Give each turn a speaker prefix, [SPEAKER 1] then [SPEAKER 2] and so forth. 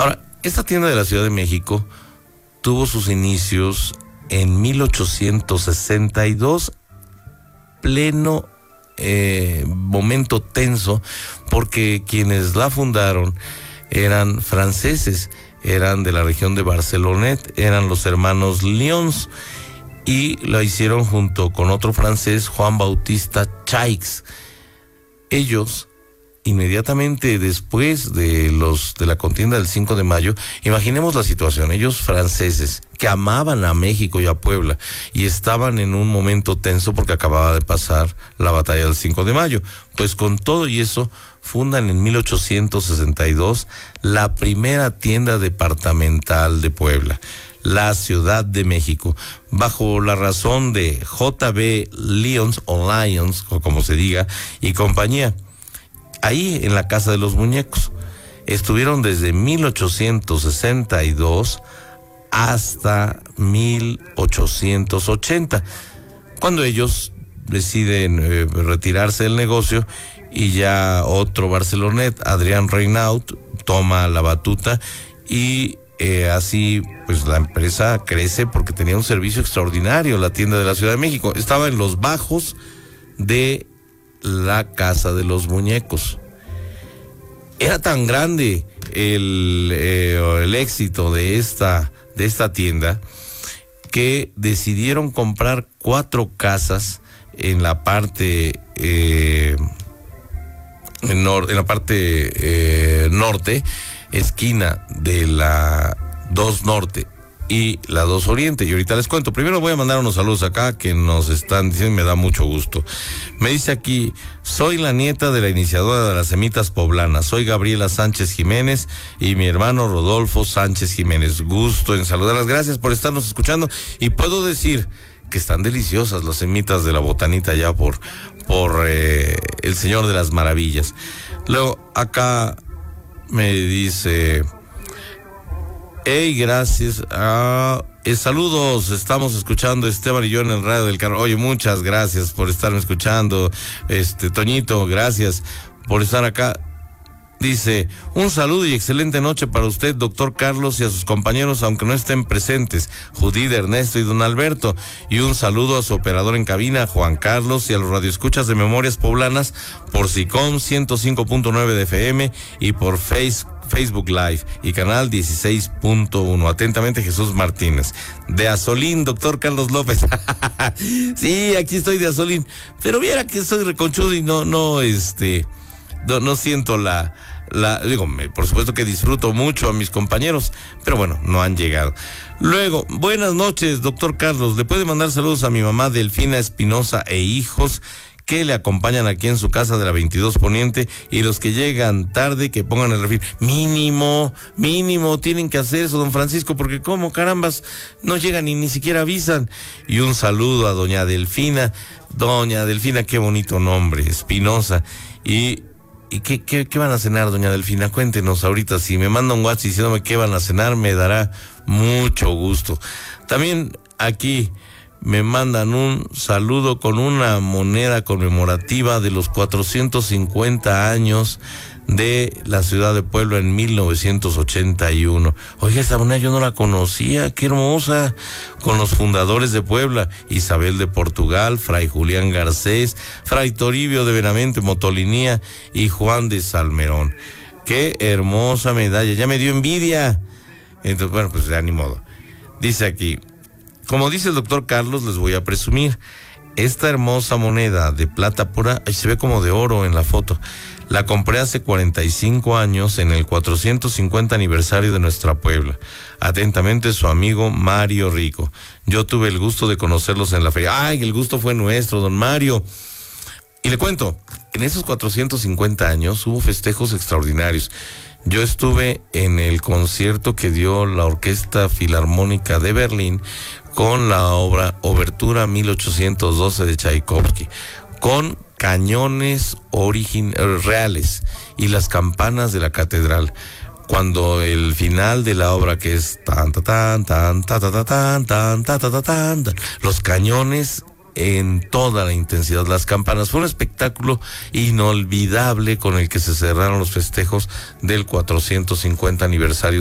[SPEAKER 1] Ahora, esta tienda de la Ciudad de México tuvo sus inicios en 1862, pleno momento tenso, porque quienes la fundaron eran franceses, eran de la región de Barcelonet, eran los hermanos Lyons, y la hicieron junto con otro francés, Juan Bautista Chaix. Ellos, inmediatamente después de la contienda del 5 de mayo, imaginemos la situación, ellos franceses que amaban a México y a Puebla y estaban en un momento tenso porque acababa de pasar la batalla del 5 de mayo, pues con todo y eso fundan en 1862 la primera tienda departamental de Puebla, la Ciudad de México, bajo la razón de J.B. Lyons o Lyons, o como se diga, y compañía. Ahí en la Casa de los Muñecos estuvieron desde 1862 hasta 1880, cuando ellos deciden retirarse del negocio y ya otro Barcelonet, Adrián Reynaud, toma la batuta y así pues la empresa crece porque tenía un servicio extraordinario. La tienda de la Ciudad de México estaba en los bajos de la Casa de los Muñecos. Era tan grande el éxito de esta tienda que decidieron comprar 4 casas en la parte norte, esquina de la 2 Norte y la 2 Oriente, y ahorita les cuento. Primero voy a mandar unos saludos acá que nos están diciendo, me da mucho gusto. Me dice aquí: soy la nieta de la iniciadora de las semitas poblanas, soy Gabriela Sánchez Jiménez y mi hermano Rodolfo Sánchez Jiménez. Gusto en saludarlas, gracias por estarnos escuchando, y puedo decir que están deliciosas las semitas de la botanita allá por el Señor de las Maravillas. Luego acá me dice: hey, gracias. Saludos, estamos escuchando Esteban y yo en el radio del carro. Oye, muchas gracias por estarme escuchando. Toñito, gracias por estar acá. Dice: un saludo y excelente noche para usted, doctor Carlos, y a sus compañeros, aunque no estén presentes, Judith, Ernesto y don Alberto. Y un saludo a su operador en cabina, Juan Carlos, y a los radioescuchas de Memorias Poblanas por SICOM 105.9 de FM y por Facebook Live y canal 16.1. Atentamente, Jesús Martínez. De Azolín, doctor Carlos López. Sí, aquí estoy de Azolín. Pero viera que soy reconchudo y no siento por supuesto que disfruto mucho a mis compañeros, pero bueno, no han llegado. Luego, buenas noches, doctor Carlos. Le puede mandar saludos a mi mamá Delfina Espinosa e hijos que le acompañan aquí en su casa de la 22 Poniente, y los que llegan tarde que pongan el refil. Mínimo, tienen que hacer eso, don Francisco, porque como carambas no llegan y ni siquiera avisan. Y un saludo a doña Delfina, qué bonito nombre, Espinosa. ¿Y qué van a cenar, doña Delfina? Cuéntenos ahorita. Si me manda un WhatsApp diciéndome qué van a cenar, me dará mucho gusto. También aquí me mandan un saludo con una moneda conmemorativa de los 450 años de la ciudad de Puebla en 1981. Oiga, esta moneda yo no la conocía, qué hermosa, con los fundadores de Puebla: Isabel de Portugal, Fray Julián Garcés, Fray Toribio de Benavente Motolinía y Juan de Salmerón. Qué hermosa medalla, ya me dio envidia. Entonces, bueno, pues ya ni modo. Dice aquí: como dice el doctor Carlos, les voy a presumir esta hermosa moneda de plata pura. Ahí se ve como de oro en la foto. La compré hace 45 años en el 450 aniversario de nuestra Puebla. Atentamente, su amigo Mario Rico. Yo tuve el gusto de conocerlos en la feria. ¡Ay, el gusto fue nuestro, don Mario! Y le cuento, en esos 450 años hubo festejos extraordinarios. Yo estuve en el concierto que dio la Orquesta Filarmónica de Berlín con la obra Obertura 1812 de Tchaikovsky, con cañones reales y las campanas de la catedral. Cuando el final de la obra, que es tan tan tan tan tan tan tan tan tan tan, los cañones en toda la intensidad, las campanas, fue un espectáculo inolvidable con el que se cerraron los festejos del 450 aniversario